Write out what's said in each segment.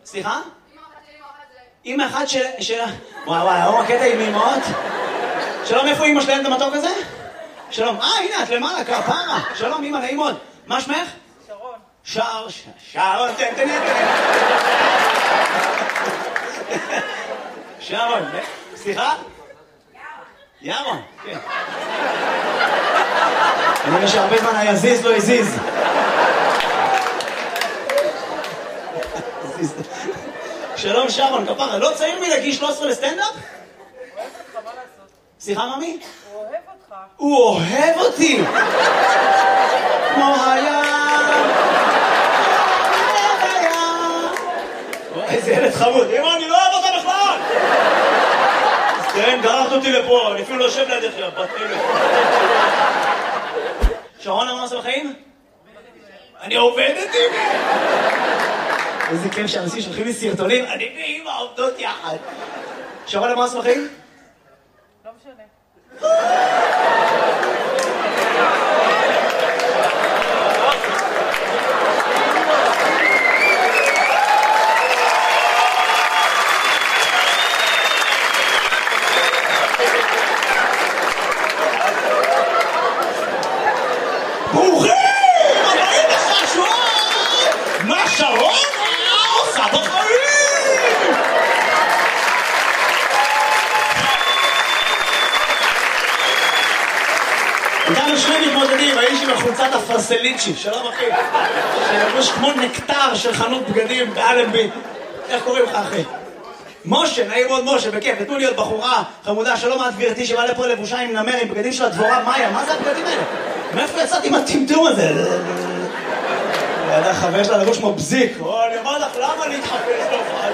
סליחה? אמא אחת של... וואי, הוא הקטע עם אמאות? שלום, איפה אמא שלהם את המתוק הזה? שלום, הנה, את למעלה, כפרה. שלום, אמא, נעים מאוד. מה שמך? שרון. שרון, תן. שרון, סליחה? ירון, כן. אני רואה שהרבה זמן היזיז לא הזיז. שלום שרון, כפרה, לא צעיר מלהגיש 13 לסטנדאפ? הוא אוהב אותך, מה לעשות? סליחה, ממי? הוא אוהב אותך. הוא אוהב אותי! כמו היה... איזה ילד חמוד. אמא, אני לא אוהב אותה בכלל! כן, גררת אותי לפה, אני אפילו לא יושב לידך, בת אלה. שרון, מה עושה בחיים? אני עובדת עם... איזה כיף שאנשים שולחים לי סרטונים, אני ואמא עובדות יחד. שרון, מה עושה בחיים? לא משנה. ברוכים! הבאים לחשון! מה שרון עושה בחיים? איתנו שני מתמודדים, האיש עם החולצת הפרסליצ'י, שלום אחי, שלבוש כמו נקטר של חנות בגדים באלנבי. איך קוראים לך אחי? משה, נעים מאוד משה, בכיף, נתנו לי עוד בחורה חמודה, שלום את גברתי שבאה לפה לבושה עם נמר, עם בגדים של הדבורה מאיה, מה זה הבגדים האלה? מאיפה יצאתי עם הטמטום הזה? ידע חבר שלה לבוש כמו בזיק, אני אומר לך, למה להתחפש להופעה?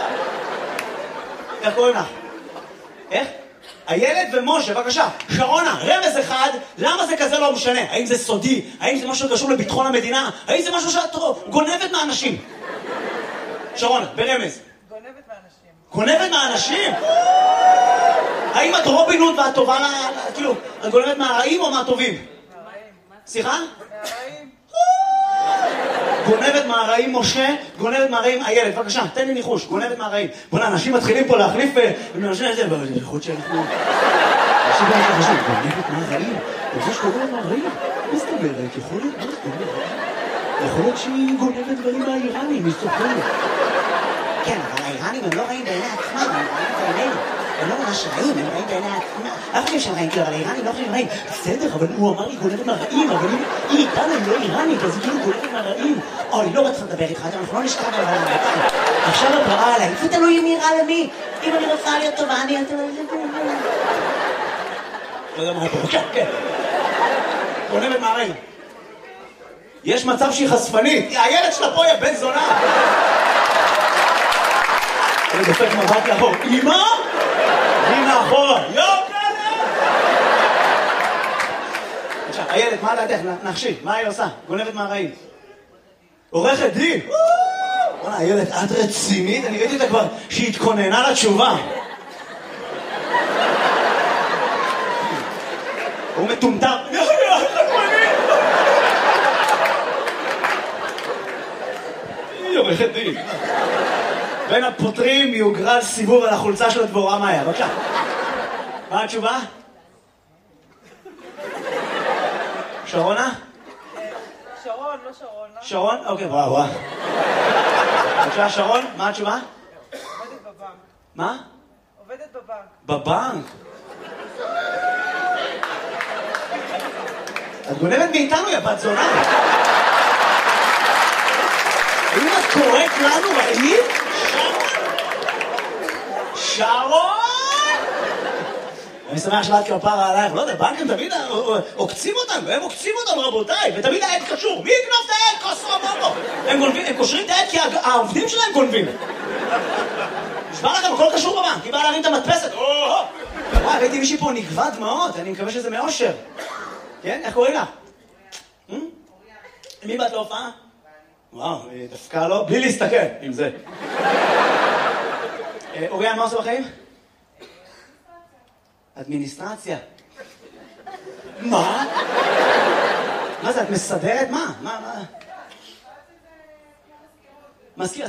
איך קוראים לך? איך? הילד ומשה, בבקשה, שרונה, רמז אחד, למה זה כזה לא משנה? האם זה סודי? האם זה משהו שקשור לביטחון המדינה? האם זה משהו שאת גונבת מהאנשים? שרונה, ברמז. גונבת מהאנשים? האם את רובין הוד ואת טובה, כאילו, את גונבת מהרעים או מהטובים? מהרעים. סליחה? מהרעים. גונבת מהרעים משה, גונבת מהרעים הילד, בבקשה, תן לי ניחוש, גונבת מהרעים. בוא'נה, אנשים מתחילים פה להחליף ומאנשים את זה, יכול להיות שאנחנו... אנשים לא יכולים חשוב, גונבת מהרעים? זה שגונבת מהרעים? מה זאת אומרת? יכול להיות, מה זאת אומרת? יכול להיות שהיא גונבת דברים מהאיראנים, היא סוחרת. כן, אבל האיראנים הם לא רעים בעיני עצמם, הם רעים בעינינו. הם לא ממש רעים, הם רעים בעיני עצמם. אף אחד שהם רעים, אבל האיראנים לא חושבים רעים. בסדר, אבל הוא אמר לי גונבת מהרעים, אבל היא איתנו, היא לא איראנית, אז היא כאילו גונבת מהרעים. אוי, לא רצה לדבר איתך, אנחנו לא נשכב על הרעים. עכשיו את רעה עליי, זה תלוי אם היא רעה למי. אם אני רוצה להיות טובה, אני... לא יודע מה פה, כן. גונבת מהרעים. יש מצב שהיא חשפנית. הילד שלה פה, יא בן זונה. אני דופק מבט לאחור. אמא? היא מאחורה. עכשיו, הילד, מה לידך? נחשי, מה היא עושה? גונבת מהרעים. עורכת דין. בוא'נה, הילד, את רצינית? אני ראיתי אותה כבר שהיא התכוננה לתשובה. הוא מטומטם. היא עורכת דין. בין הפותרים יוגרל סיבוב על החולצה של הדבורה מאיה. בבקשה. מה התשובה? שרונה? שרון, לא שרון. שרון? אוקיי, וואו. בבקשה, שרון, מה התשובה? עובדת בבנק. מה? עובדת בבנק. בבנק? את גונבת מאיתנו, יא בת זונה. האם את קוראת לנו רעים? שרון! אני שמח שלאת כפרה עלייך, לא יודע, בנקים תמיד עוקצים אותנו, הם עוקצים אותנו רבותיי, ותמיד העד קשור, מי יקנוף את העד? קוסו בובו! הם קושרים את העד כי העובדים שלהם גונבים. נשמע לכם, הכל קשור בבנק, היא באה להרים את המדפסת, וואי, ראיתי מישהי פה נגבה דמעות, אני מקווה שזה מאושר. כן? איך קוראים לך? מי באת להופעה? וואו, דווקא לא, בלי להסתכל עם זה. אוריאן, מה עושה בחיים? אדמיניסטרציה. מה? מה זה, את מסדרת? מה? מזכיר